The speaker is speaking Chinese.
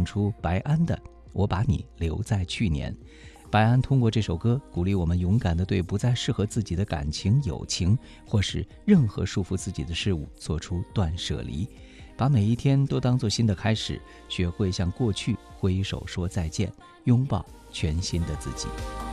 唱出白安的《我把你留在去年》。白安通过这首歌鼓励我们勇敢地对不再适合自己的感情、友情或是任何束缚自己的事物做出断舍离，把每一天都当作新的开始，学会向过去挥手说再见，拥抱全新的自己。